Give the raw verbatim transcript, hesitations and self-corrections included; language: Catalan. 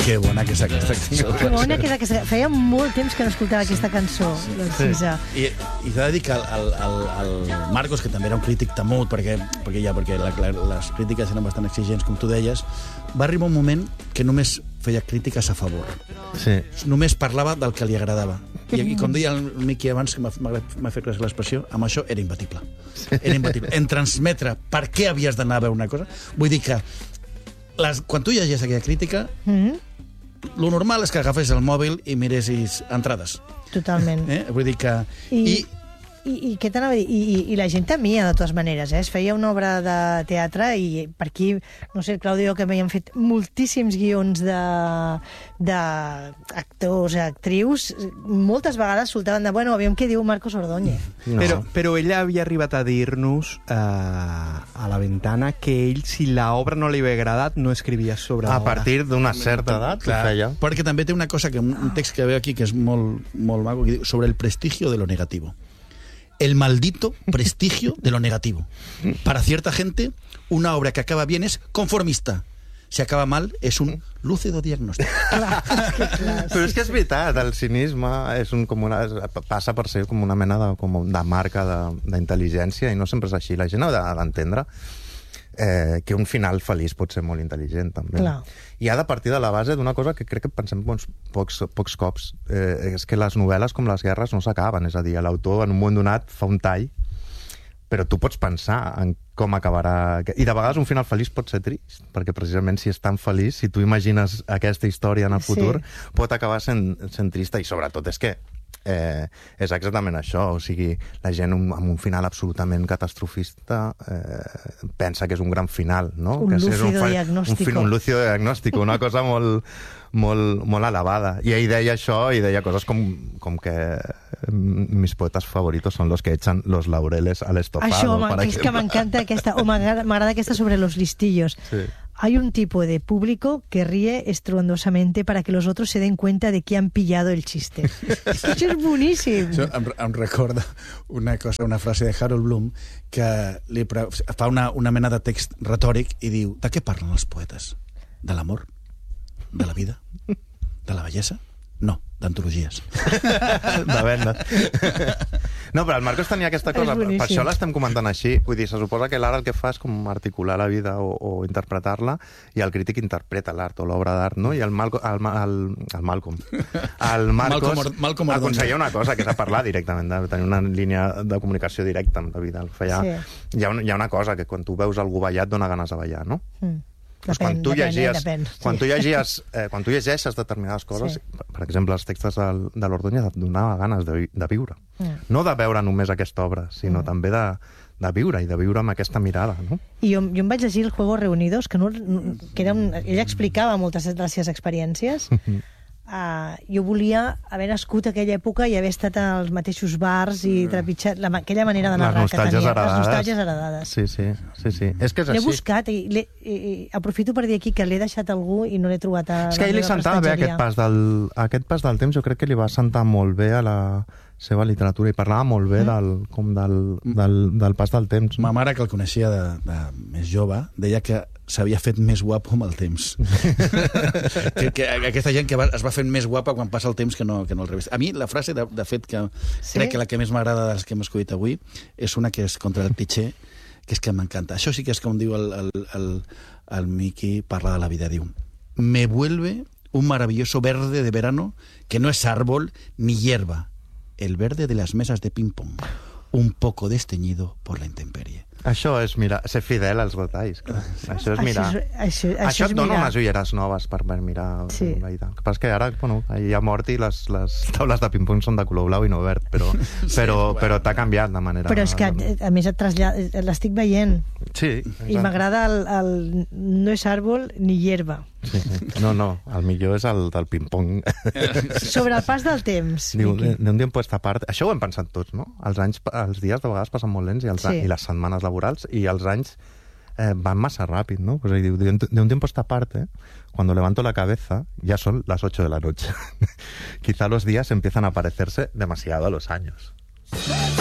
Que bona que és aquesta cançó. Que bona que és aquesta... Feia molt temps que no escoltava aquesta cançó, l'Alcisa. I, i t'he de dir que el, el, el Marcos, que també era un crític temut, perquè, perquè ja perquè la, la, les crítiques eren bastant exigents, com tu deies, va arribar un moment que només feia crítiques a favor. Sí. Només parlava del que li agradava. I, i com deia el Miqui abans, que m'ha fet gràcia l'expressió, amb això era imbatible. Era imbatible. En transmetre per què havies d'anar a veure una cosa. Vull dir que les, quan tu llegies aquella crítica, mm-hmm. lo normal és que agafés el mòbil i miressis entrades. Totalment. Eh? Vull dir que... I... I, I, i què t'anava a dir? I, i, I la gent temia, de totes maneres, eh? Es feia una obra de teatre i per aquí, no sé, Claudio, que m'havien fet moltíssims guions de, de actors, actrius, moltes vegades soltaven de, bueno, aviam què diu Marcos Ordóñez. No. Però, però ella havia arribat a dir-nos eh, a la ventana que ell, si l'obra no li havia agradat, no escrivia sobre a l'obra. partir d'una certa edat, clar, ho feia. perquè també té una cosa, que un text que veo aquí que és molt, molt maco, que diu sobre el prestigio de lo negativo. El maldito prestigio de lo negativo. Para cierta gente, una obra que acaba bien es conformista. Si acaba mal, és un lúcido diagnòstic. Clar, clar, Però és que és veritat, el cinisme és un, com una, passa per ser com una mena de, com de marca d'intel·ligència, i no sempre és així. La gent ha d'entendre eh, que un final feliç pot ser molt intel·ligent, també. Clar. I ha de partir de la base d'una cosa que crec que pensem bons, pocs, pocs cops. Eh, és que les novel·les, com les guerres, no s'acaben. És a dir, l'autor en un moment donat fa un tall, però tu pots pensar en com acabarà... I de vegades un final feliç pot ser trist, perquè precisament si és tan feliç, si tu imagines aquesta història en el futur, sí. pot acabar sent, sent trista, i sobretot és que eh, és exactament això, o sigui, la gent un, amb un final absolutament catastrofista eh, pensa que és un gran final, no? Un que lúcido és un, diagnóstico. Un, fin, un lúcido diagnóstico, una cosa molt, molt, molt elevada. I ell deia això, i deia coses com, com que mis poetas favoritos son los que echan los laureles al estofado. Això, per que és que m'encanta aquesta, o m'agrada aquesta sobre los listillos. Sí. Hay un tipo de público que ríe estruendosamente para que los otros se den cuenta de que han pillado el chiste. Això és boníssim. Això em, em recorda una cosa, una frase de Harold Bloom que li pre... fa una, una mena de text retòric i diu: de què parlen els poetes? De l'amor? De la vida? De la bellesa? No, d'antologies. De venda. No, però el Marcos tenia aquesta cosa, per això l'estem comentant així. Vull dir, se suposa que l'art el que fa és com articular la vida o, o interpretar-la, i el crític interpreta l'art o l'obra d'art, no? I el, Malco, el, el, el Malcolm, el Marcos Malcolm, Malcolm aconseguia una cosa, que és a parlar directament, de tenir una línia de comunicació directa amb la vida. El feia... sí. hi, ha un, hi ha una cosa, que quan tu veus algú ballat dona ganes de ballar, no? Mm. Pues depèn, quan tu depèn, llegies, depèn, sí. quan tu llegies, eh, quan tu llegeixes determinades coses, sí. per exemple, els textos del, de l'Ordóñez et donava ganes de, de viure. Mm. No de veure només aquesta obra, sinó mm. també de, de viure, i de viure amb aquesta mirada, no? I jo, jo em vaig llegir el Juegos Reunidos, que, no, que era un, ell explicava moltes de les seves experiències. Uh, jo volia haver nascut a aquella època i haver estat als mateixos bars i trepitjat la, aquella manera de narrar que tenia. Heredades. Les nostàlgies heredades. Sí, sí, sí, sí. És que és l'he així. buscat i, i, i aprofito per dir aquí que l'he deixat a algú i no l'he trobat a és que la ell li meva sentava bé aquest pas, del, aquest pas del temps. Jo crec que li va sentar molt bé a la seva literatura, i parlava molt bé mm. del, com del, del, del pas del temps. Ma mare, que el coneixia de, de més jove, deia que s'havia fet més guapo amb el temps. que, que aquesta gent que va, es va fent més guapa quan passa el temps que no, que no al revés. A mi la frase, de, de fet, que sí? crec que la que més m'agrada de les que hem escollit avui és una que és contra el cliché, que és que m'encanta. Això sí que és com diu el, el, el, el Miqui, parla de la vida, diu: me vuelve un maravilloso verde de verano que no es árbol ni hierba, el verde de las mesas de ping-pong, un poco desteñido por la intemperie. Això és mirar, ser fidel als detalls. Clar. Això és mirar. Això, això, això, això et dona mirar. unes ulleres noves per mirar sí. la vida. El que passa que ara, bueno, hi ha mort i les, les taules de ping-pong són de color blau i no verd, però, sí, però, bueno. però t'ha canviat de manera... Però és que, a més, et trasllada, l'estic veient. Sí. Exacte. I m'agrada el, el no és àrbol ni hierba. Sí. No, no, el millor és el del ping-pong. Sobre el pas del temps. Diu, d'un dia puesta a part... Això ho hem pensat tots, no? Els anys, els dies de vegades passen molt lents, i, els, sí. i les setmanes laborals, i els anys eh, van massa ràpid, ¿no? Pues, diu, de, de un tiempo a esta parte, cuando levanto la cabeza, ya son las ocho de la noche. Quizá los días empiezan a parecerse demasiado a los años.